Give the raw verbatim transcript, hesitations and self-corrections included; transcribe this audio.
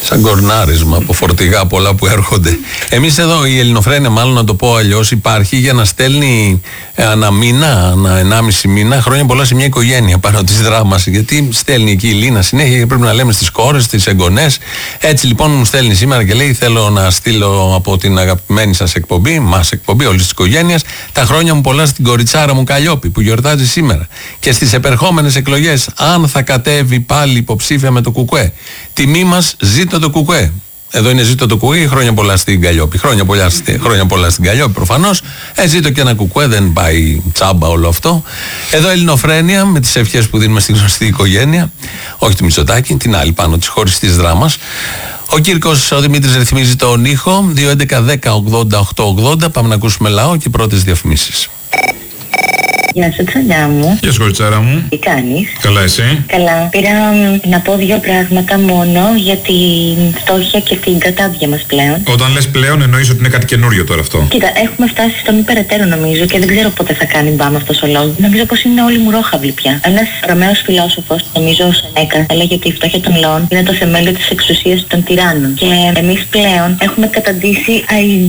Σαν κορνάρισμα από φορτηγά πολλά που έρχονται. Εμείς εδώ η Ελληνοφρένεια, μάλλον να το πω αλλιώς, υπάρχει για να στέλνει ανά μήνα, ανά ενάμιση μήνα, χρόνια πολλά σε μια οικογένεια πάνω της δράμας. Γιατί στέλνει εκεί η Λίνα συνέχεια και πρέπει να λέμε στις κόρες, στις εγγονές. Έτσι λοιπόν μου στέλνει σήμερα και λέει: θέλω να στείλω από την αγαπημένη σας εκπομπή, μας εκπομπή όλης της οικογένειας, τα χρόνια μου πολλά στην κοριτσάρα μου Καλλιόπη που γιορτάζει σήμερα. Και στις επερχόμενες εκλογές, αν θα κατέβει πάλι υποψήφια με το Κουκουέ. Τιμή μας, ζήτω το Κουκουέ. Εδώ είναι ζήτω το Κουκουέ, χρόνια πολλά στην Καλλιόπη. Χρόνια πολλά, χρόνια πολλά στην Καλλιόπη προφανώς. Ε, ζήτω και ένα Κουκουέ, δεν πάει τσάμπα όλο αυτό. Εδώ Ελληνοφρένεια με τις ευχές που δίνουμε στην γνωστή οικογένεια. Όχι τη Μητσοτάκη, την άλλη πάνω της χωριστής δράμας. Ο Κύρκος, ο Δημήτρης ρυθμίζει τον ήχο. δύο έντεκα δέκα ογδόντα οκτώ ογδόντα. Πάμε να ακούσουμε λαό και πρώτες διαφημίσεις. Γεια σου, Τσαλιά μου. Γεια σου, κοριτσάρα μου. Τι κάνεις? Καλά, εσύ? Καλά. Πήρα να πω δύο πράγματα μόνο για την φτώχεια και την κατάδια μας πλέον. Όταν λες πλέον, εννοείς ότι είναι κάτι καινούριο τώρα αυτό? Κοίτα, έχουμε φτάσει στον υπεραιτέρω νομίζω και δεν ξέρω πότε θα κάνει μπάμα αυτός ο λόγος. Νομίζω πως είναι όλοι μουρόχαυλοι πια. Ένας Ρωμαίος φιλόσοφος, νομίζω ο Σενέκα, έλεγε ότι η φτώχεια των λαών είναι το θεμέλιο της εξουσίας των τυράννων. Και εμείς πλέον έχουμε καταντήσει